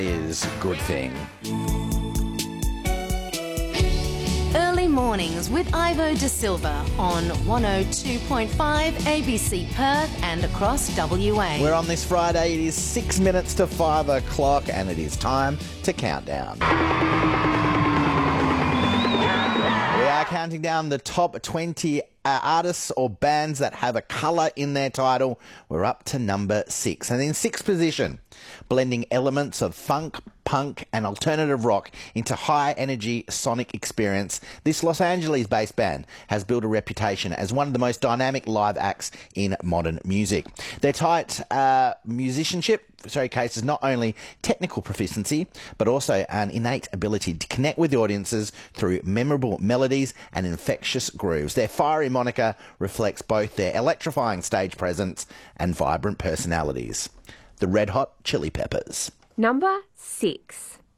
Is Good Thing. Early mornings with Ivo De Silva on 102.5 ABC Perth and across WA. We're on this Friday. It is 6 minutes to 5 o'clock and it is time to count down. We are counting down the top 20 artists or bands that have a colour in their title. We're up to number 6. And in 6th position, blending elements of funk, punk and alternative rock into high-energy sonic experience, this Los Angeles-based band has built a reputation as one of the most dynamic live acts in modern music. Their tight musicianship showcases not only technical proficiency, but also an innate ability to connect with the audiences through memorable melodies and infectious grooves. Their fiery moniker reflects both their electrifying stage presence and vibrant personalities. The Red Hot Chili Peppers. Number 6.